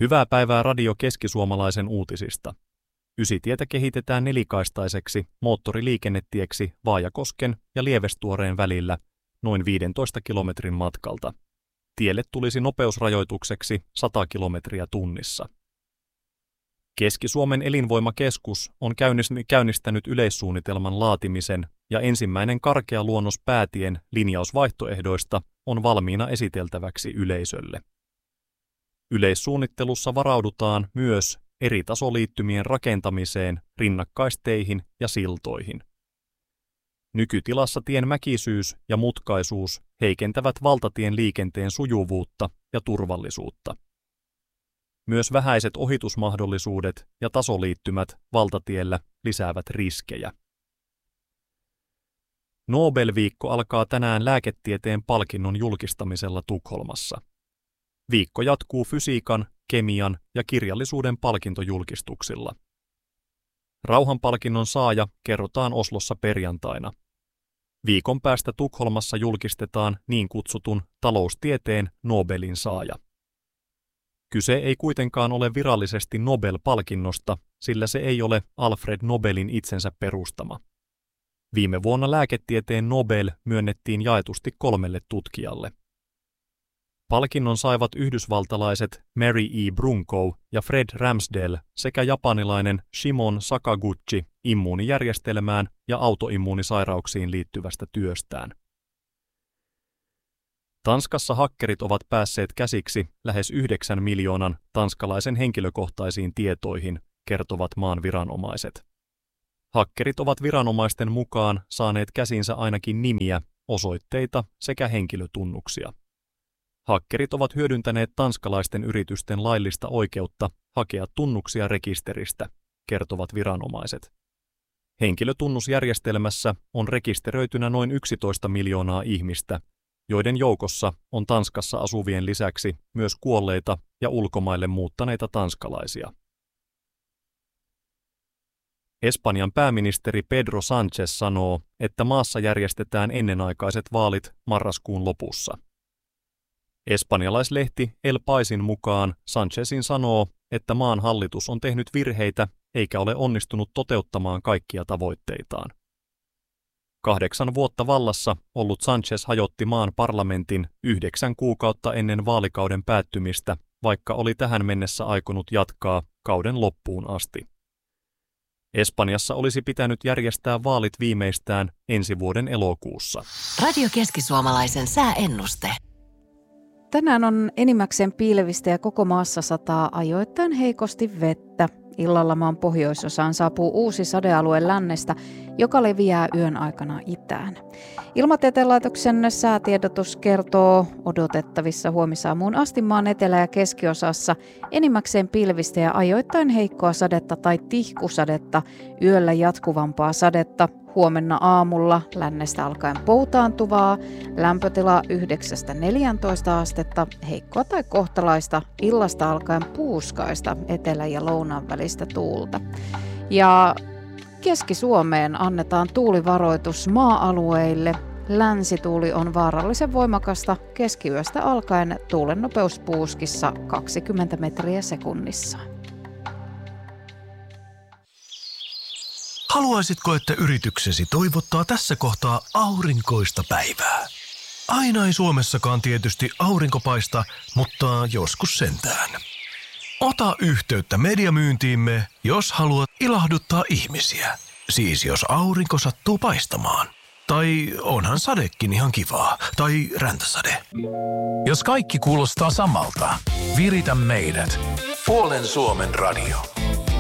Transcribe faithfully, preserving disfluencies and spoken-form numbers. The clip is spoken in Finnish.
Hyvää päivää Radio Keski-Suomalaisen uutisista. Ysitietä kehitetään nelikaistaiseksi moottoriliikennetieksi Vaajakosken ja Lievestuoreen välillä noin viidentoista kilometrin matkalta. Tielle tulisi nopeusrajoitukseksi sata kilometriä tunnissa. Keski-Suomen elinvoimakeskus on käynnistänyt yleissuunnitelman laatimisen ja ensimmäinen karkea luonnos päätien linjausvaihtoehdoista on valmiina esiteltäväksi yleisölle. Yleissuunnittelussa varaudutaan myös eri tasoliittymien rakentamiseen, rinnakkaisteihin ja siltoihin. Nykytilassa tien mäkisyys ja mutkaisuus heikentävät valtatien liikenteen sujuvuutta ja turvallisuutta. Myös vähäiset ohitusmahdollisuudet ja tasoliittymät valtatiellä lisäävät riskejä. Nobel-viikko alkaa tänään lääketieteen palkinnon julkistamisella Tukholmassa. Viikko jatkuu fysiikan, kemian ja kirjallisuuden palkintojulkistuksilla. Rauhanpalkinnon saaja kerrotaan Oslossa perjantaina. Viikon päästä Tukholmassa julkistetaan niin kutsutun taloustieteen Nobelin saaja. Kyse ei kuitenkaan ole virallisesti Nobel-palkinnosta, sillä se ei ole Alfred Nobelin itsensä perustama. Viime vuonna lääketieteen Nobel myönnettiin jaetusti kolmelle tutkijalle. Palkinnon saivat yhdysvaltalaiset Mary E. Brunkow ja Fred Ramsdell sekä japanilainen Shimon Sakaguchi immuunijärjestelmään ja autoimmuunisairauksiin liittyvästä työstään. Tanskassa hakkerit ovat päässeet käsiksi lähes yhdeksän miljoonan tanskalaisen henkilökohtaisiin tietoihin, kertovat maan viranomaiset. Hakkerit ovat viranomaisten mukaan saaneet käsinsä ainakin nimiä, osoitteita sekä henkilötunnuksia. Hakkerit ovat hyödyntäneet tanskalaisten yritysten laillista oikeutta hakea tunnuksia rekisteristä, kertovat viranomaiset. Henkilötunnusjärjestelmässä on rekisteröitynä noin yksitoista miljoonaa ihmistä, joiden joukossa on Tanskassa asuvien lisäksi myös kuolleita ja ulkomaille muuttaneita tanskalaisia. Espanjan pääministeri Pedro Sánchez sanoo, että maassa järjestetään ennenaikaiset vaalit marraskuun lopussa. Espanjalaislehti El Paisin mukaan Sánchezin sanoo, että maan hallitus on tehnyt virheitä eikä ole onnistunut toteuttamaan kaikkia tavoitteitaan. Kahdeksan vuotta vallassa ollut Sánchez hajotti maan parlamentin yhdeksän kuukautta ennen vaalikauden päättymistä, vaikka oli tähän mennessä aikonut jatkaa kauden loppuun asti. Espanjassa olisi pitänyt järjestää vaalit viimeistään ensi vuoden elokuussa. Radio Keski-Suomalaisen sääennuste. Tänään on enimmäkseen pilvistä ja koko maassa sataa ajoittain heikosti vettä. Illalla maan pohjoisosaan saapuu uusi sadealue lännestä, joka leviää yön aikana itään. Ilmatieteen laitoksen säätiedotus kertoo odotettavissa huomisaamuun asti maan etelä- ja keskiosassa enimmäkseen pilvistä ja ajoittain heikkoa sadetta tai tihkusadetta, yöllä jatkuvampaa sadetta. Huomenna aamulla lännestä alkaen poutaantuvaa, lämpötila yhdeksästä neljääntoista astetta, heikkoa tai kohtalaista, illasta alkaen puuskaista etelä- ja lounaan välistä tuulta. Ja Keski-Suomeen annetaan tuulivaroitus maa-alueille. Länsituuli on vaarallisen voimakasta, keskiyöstä alkaen tuulen nopeus puuskissa kaksikymmentä metriä sekunnissa. Haluaisitko, että yrityksesi toivottaa tässä kohtaa aurinkoista päivää? Aina ei Suomessakaan tietysti aurinko paista, mutta joskus sentään. Ota yhteyttä mediamyyntiimme, jos haluat ilahduttaa ihmisiä. Siis jos aurinko sattuu paistamaan. Tai onhan sadekin ihan kivaa. Tai räntäsade. Jos kaikki kuulostaa samalta, viritä meidät. Puolen Suomen radio.